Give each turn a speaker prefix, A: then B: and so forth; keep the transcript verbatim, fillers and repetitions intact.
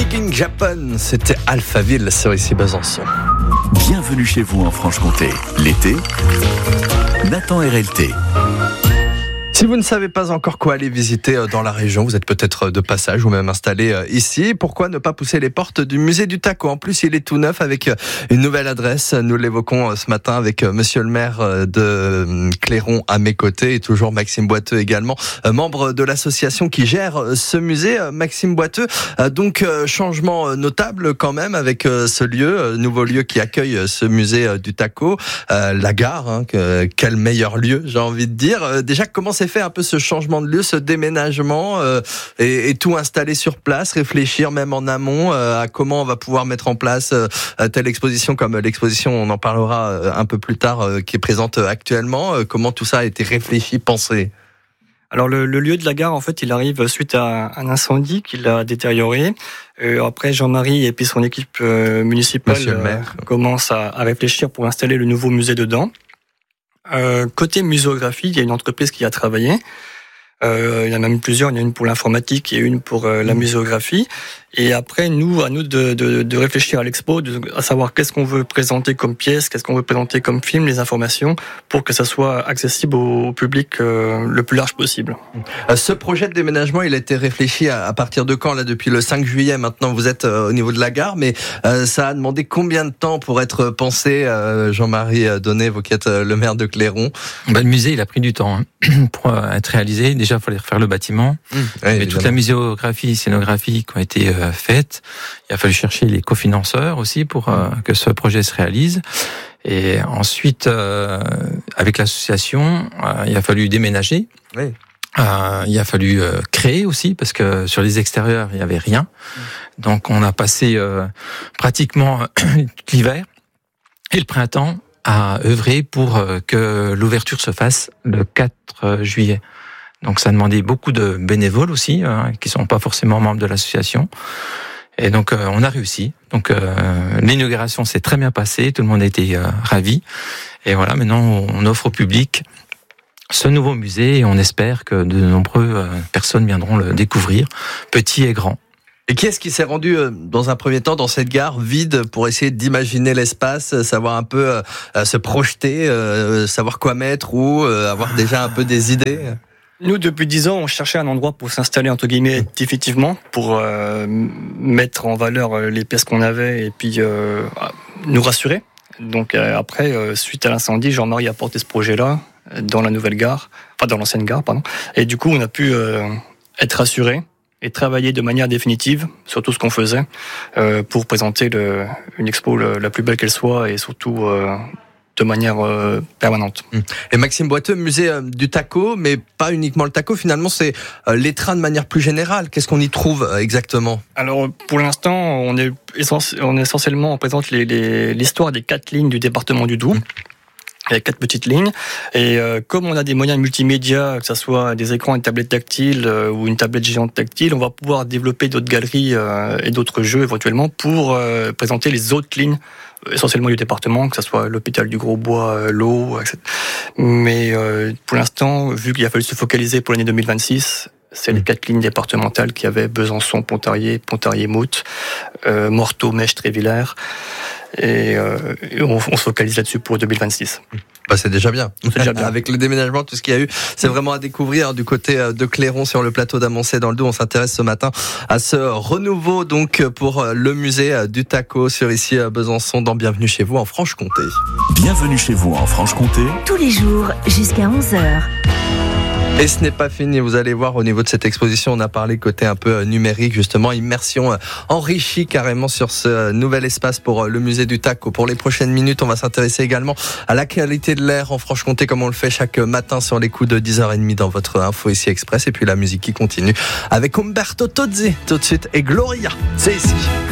A: Speaking Japan, c'était Alphaville sur ici Besançon.
B: Bienvenue chez vous en Franche-Comté. L'été, Nathan R L T.
A: Si vous ne savez pas encore quoi aller visiter dans la région, vous êtes peut-être de passage ou même installé ici, pourquoi ne pas pousser les portes du musée du taco? En plus, il est tout neuf avec une nouvelle adresse. Nous l'évoquons ce matin avec monsieur le maire de Clairon à mes côtés et toujours Maxime Boiteux également, membre de l'association qui gère ce musée. Maxime Boiteux, donc changement notable quand même avec ce lieu, nouveau lieu qui accueille ce musée du taco, la gare, hein, quel meilleur lieu, j'ai envie de dire. Déjà, comment c'est fait un peu ce changement de lieu, ce déménagement euh, et, et tout installer sur place, réfléchir même en amont euh, à comment on va pouvoir mettre en place euh, telle exposition comme l'exposition, on en parlera euh, un peu plus tard, euh, qui est présente actuellement. Euh, comment tout ça a été réfléchi, pensé?
C: Alors le, le lieu de la gare, en fait, il arrive suite à un incendie qui l'a détérioré. Euh, après, Jean-Marie et puis son équipe euh, municipale euh, commencent à, à réfléchir pour installer le nouveau musée dedans. Euh, côté muséographie, il y a une entreprise qui a travaillé. Euh, il y en a même plusieurs. Il y en a une pour l'informatique et une pour euh, la muséographie. Et après, nous, à nous de, de, de réfléchir à l'expo, de, à savoir qu'est-ce qu'on veut présenter comme pièce, qu'est-ce qu'on veut présenter comme film, les informations, pour que ça soit accessible au, au public euh, le plus large possible.
A: Ce projet de déménagement, il a été réfléchi à, à partir de quand? Là, depuis le cinq juillet, maintenant, vous êtes euh, au niveau de la gare, mais euh, ça a demandé combien de temps pour être pensé, euh, Jean-Marie Donnet, vous qui êtes euh, le maire de Clairon?
D: Bah, le musée, il a pris du temps hein, pour euh, être réalisé. Déjà, il fallait refaire le bâtiment. Mmh, mais toute la muséographie, scénographie qui ont été euh, faites. Il a fallu chercher les cofinanceurs aussi pour euh, que ce projet se réalise. Et ensuite, euh, avec l'association, euh, il a fallu déménager.
A: Oui.
D: Euh, il a fallu euh, créer aussi, parce que sur les extérieurs, il n'y avait rien. Donc, on a passé euh, pratiquement l'hiver et le printemps à œuvrer pour euh, que l'ouverture se fasse le quatre juillet. Donc ça a demandé beaucoup de bénévoles aussi, hein, qui sont pas forcément membres de l'association. Et donc euh, on a réussi. Donc euh, l'inauguration s'est très bien passée, tout le monde a été euh, ravi. Et voilà, maintenant on offre au public ce nouveau musée et on espère que de nombreuses euh, personnes viendront le découvrir, petits et grands.
A: Et qui est-ce qui s'est rendu euh, dans un premier temps dans cette gare vide pour essayer d'imaginer l'espace, savoir un peu euh, se projeter, euh, savoir quoi mettre ou euh, avoir déjà un peu des idées?
C: Nous, depuis dix ans, on cherchait un endroit pour s'installer, entre guillemets, définitivement, pour euh, mettre en valeur les pièces qu'on avait et puis euh, nous rassurer. Donc euh, après, euh, suite à l'incendie, Jean-Marie a porté ce projet-là dans la nouvelle gare, enfin dans l'ancienne gare, pardon. Et du coup, on a pu euh, être rassurés et travailler de manière définitive sur tout ce qu'on faisait euh, pour présenter le, une expo le, la plus belle qu'elle soit et surtout euh, de manière euh, permanente.
A: Et Maxime Boiteux, musée euh, du taco, mais pas uniquement le taco, finalement c'est euh, l'étrin de manière plus générale. Qu'est-ce qu'on y trouve euh, exactement?
C: Alors pour l'instant, on est, essentiellement, on est essentiellement, on présente les, les, l'histoire des quatre lignes du département du Doubs. Il y a quatre petites lignes. Et euh, comme on a des moyens multimédia, que ce soit des écrans, une tablette tactile euh, ou une tablette géante tactile, on va pouvoir développer d'autres galeries euh, et d'autres jeux éventuellement pour euh, présenter les autres lignes, essentiellement du département, que ce soit l'hôpital du Gros-Bois, euh, l'eau, et cetera. Mais euh, pour l'instant, vu qu'il a fallu se focaliser pour l'année deux mille vingt-six, c'est les quatre lignes départementales qui avaient Besançon, Pontarlier, Pontarlier-Mout, euh, Morteau, Mèche, Trévillers. Et, euh, et on, on se focalise là-dessus pour deux mille vingt-six.
A: Bah c'est déjà bien.
C: C'est déjà bien.
A: Avec le déménagement, tout ce qu'il y a eu, c'est vraiment à découvrir du côté de Clairon sur le plateau d'Amoncey dans le Doubs. On s'intéresse ce matin à ce renouveau donc pour le musée du taco sur ici à Besançon dans Bienvenue chez vous en Franche-Comté.
B: Bienvenue chez vous en Franche-Comté.
E: Tous les jours jusqu'à onze heures.
A: Et ce n'est pas fini, vous allez voir au niveau de cette exposition, on a parlé côté un peu numérique justement, immersion enrichie carrément sur ce nouvel espace pour le musée du taco. Pour les prochaines minutes, on va s'intéresser également à la qualité de l'air en Franche-Comté comme on le fait chaque matin sur les coups de dix heures trente dans votre Info ici Express. Et puis la musique qui continue avec Umberto Tozzi tout de suite et Gloria, c'est ici.